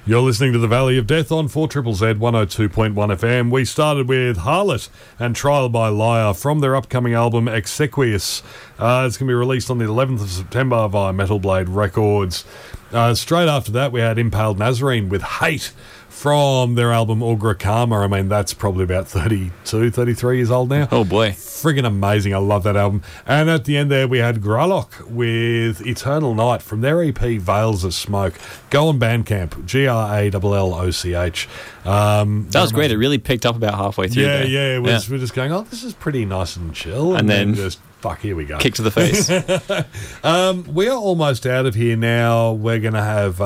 You're listening to The Valley of Death on 4ZZZ 102.1 FM. We started with Harlot and Trial by Liar from their upcoming album Exequious. It's going to be released on the 11th of September via Metal Blade Records. Straight after that, we had Impaled Nazarene with Hate from their album Ugra Karma. I mean, that's probably about 32, 33 years old now. Oh, boy. Friggin' amazing. I love that album. And at the end there, we had Gralock with Eternal Night from their EP Veils of Smoke. Go on Bandcamp, GRALLOCH. That was great. It really picked up about halfway through. Yeah. We're just going, this is pretty nice and chill. And then just, fuck, here we go. Kick to the face. We are almost out of here now. We're going to have...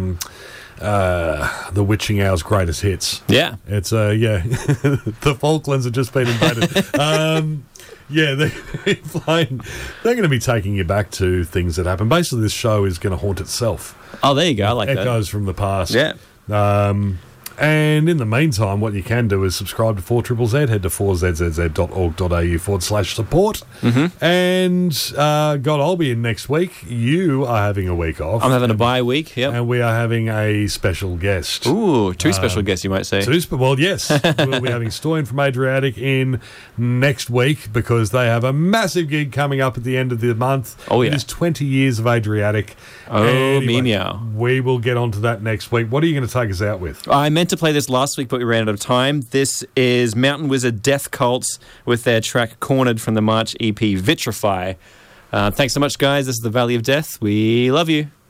the Witching Hour's greatest hits. Yeah. It's, the Falklands have just been invaded. They're playing. They're going to be taking you back to things that happened. Basically, this show is going to haunt itself. Oh, there you go. I like that. Echoes from the past. Yeah. And in the meantime, what you can do is subscribe to 4ZZZ. Head to 4ZZZ.org.au/support. Mm-hmm. And, God, I'll be in next week. You are having a week off. I'm having a bye week, yep. And we are having a special guest. Ooh, two special guests, you might say. Well, yes. We'll be having Stoyan from Adriatic in next week because they have a massive gig coming up at the end of the month. Oh, yeah. It is 20 years of Adriatic. Oh, anyway, meow. We will get onto that next week. What are you going to take us out with? I meant to play this last week, but we ran out of time. This is Mountain Wizard Death Cults with their track Cornered from the March EP Vitrify. Thanks so much, guys. This is The Valley of Death. We love you.